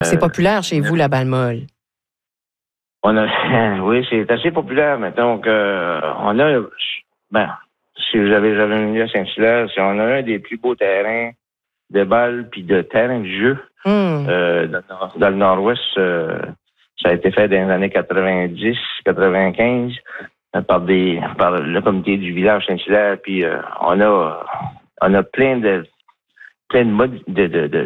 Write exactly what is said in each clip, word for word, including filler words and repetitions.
C'est populaire chez vous, la balle molle. On a, oui, c'est assez populaire, mettons que, on a, ben, si vous avez jamais venu à Saint-Hilaire, c'est on a un des plus beaux terrains de balle puis de terrain de jeu Mm. euh, dans, dans le nord-ouest. Euh, ça a été fait dans les années quatre-vingt-dix, quatre-vingt-quinze par des par le comité du village Saint-Hilaire. Puis euh, on a on a plein de plein de modes de, de, de,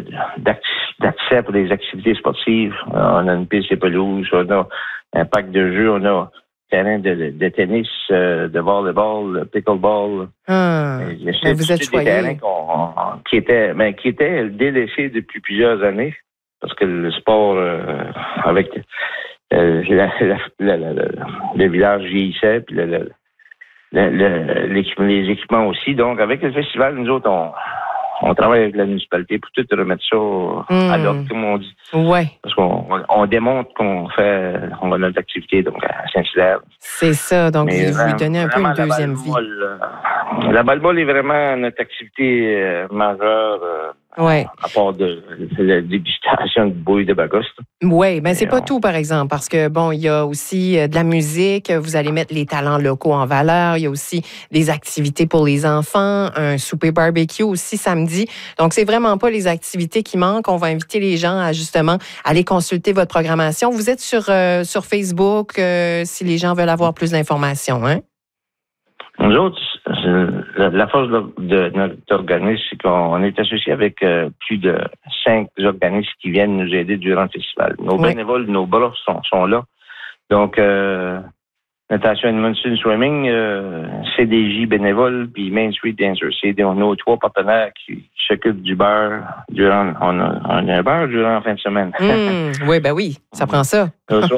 d'accès pour des activités sportives. On a une piste de pelouse, on a un parc de jeux, on a terrain de, de, de tennis, euh, de volleyball, de pickleball. Ah, ben vous êtes choyé. Des terrains qu'on, qui étaient, ben, qui étaient délaissés depuis plusieurs années parce que le sport euh, avec euh, la, la, la, la, la, le village vieillissait, puis le, le, le, le, les équipements aussi. Donc, avec le festival, nous autres, on On travaille avec la municipalité pour tout remettre ça mmh. à l'ordre, comme on dit. Ouais. Parce qu'on on, on démontre qu'on fait on a notre activité donc à Saint-Hilaire. C'est ça, donc Mais vous lui donnez un peu une deuxième vie. Molle, la balle molle est vraiment notre activité euh, majeure, euh, ouais. à part de, de la dégustation de bouillie de Bagoste. Oui, mais c'est pas on... tout, par exemple, parce que, bon, il y a aussi de la musique, vous allez mettre les talents locaux en valeur, il y a aussi des activités pour les enfants, un souper barbecue aussi samedi. Donc, c'est vraiment pas les activités qui manquent. On va inviter les gens à, justement, aller consulter votre programmation. Vous êtes sur, euh, sur Facebook euh, si les gens veulent avoir plus d'informations, hein? Nous autres, la, la force de, de notre organisme, c'est qu'on est associé avec euh, plus de cinq organismes qui viennent nous aider durant le festival. Nos oui. bénévoles, nos bras sont, sont là. Donc, euh, Natation Edmondson Swimming, euh, C D J bénévole, puis Main Street Dancer. C'est nos trois partenaires qui s'occupent du beurre durant, on a, on a un beurre durant la fin de semaine. Mmh, oui, ben oui, ça prend ça.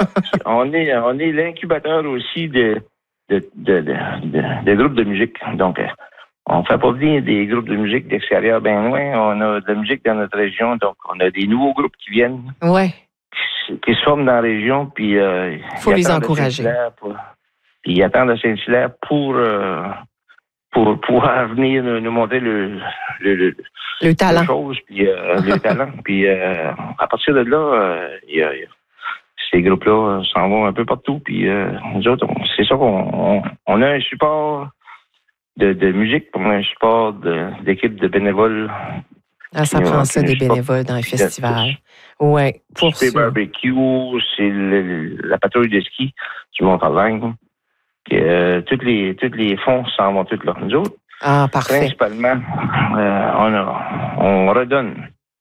on est, on est l'incubateur aussi de De, de, de, de, de groupes de musique. Donc, euh, on fait pas venir des groupes de musique d'extérieur bien loin. On a de la musique dans notre région. Donc, on a des nouveaux groupes qui viennent. Ouais. Qui, qui se forment dans la région. Puis, il euh, faut les encourager. Pour, puis, ils attendent à Saint-Hilaire pour, euh, pour pouvoir venir nous, nous montrer le, le, le, le talent. Chose, puis, euh, le talent. Puis, euh, à partir de là, euh, il y a, il y a ces groupes-là s'en vont un peu partout. Puis euh, nous autres, on, c'est ça qu'on on, on a un support de, de musique, on a un support de, d'équipe de bénévoles. Ah, ça prend ça, des bénévoles dans les festivals. Oui, pour ça. C'est barbecue, c'est le, la patrouille de ski du Mont-Parlagne. Euh, tous les tous les fonds s'en vont tous là. Nous autres, ah, parfait. Principalement, euh, on, a, on redonne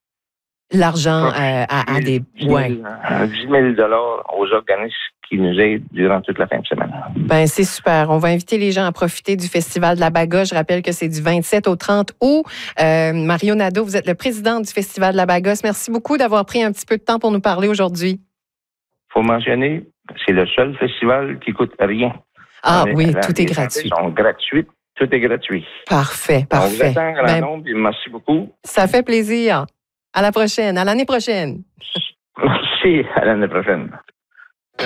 l'argent euh, à, à des... Ouais. dix mille dollars aux organismes qui nous aident durant toute la fin de semaine. Ben c'est super. On va inviter les gens à profiter du Festival de la Bagosse. Je rappelle que c'est du vingt-sept au trente août. Euh, Mario Nadeau, vous êtes le président du Festival de la Bagosse. Merci beaucoup d'avoir pris un petit peu de temps pour nous parler aujourd'hui. Il faut mentionner, c'est le seul festival qui coûte rien. Ah les, oui, la, tout est gratuit. Les sont gratuites. Tout est gratuit. Parfait, parfait. On vous attend à la nombre, ben, merci beaucoup. Ça fait plaisir. À la prochaine, à l'année prochaine. Merci, à l'année prochaine.